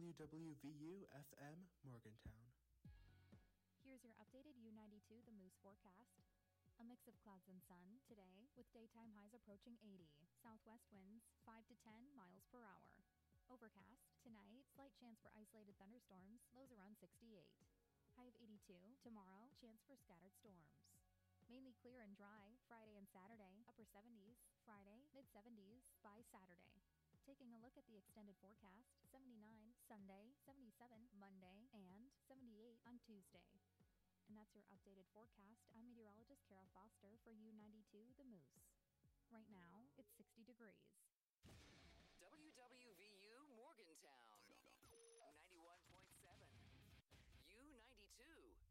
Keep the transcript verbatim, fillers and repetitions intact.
W W V U F M Morgantown. Here's your updated U ninety-two The Moose forecast. A mix of clouds and sun today, with daytime highs approaching eighty. Southwest winds five to ten miles per hour. Overcast tonight, slight chance for isolated thunderstorms, lows around sixty-eight. High of eighty-two. Tomorrow, chance for scattered storms. Mainly clear and dry Friday and Saturday, upper seventies. Friday, mid seventies by Saturday. Taking a look at the extended forecast, seventy-nine Sunday, seventy-seven Monday, and seventy-eight on Tuesday. And that's your updated forecast. I'm meteorologist Kara Foster for U ninety-two The Moose. Right now, it's sixty degrees. W W V U Morgantown, ninety-one point seven. U ninety-two.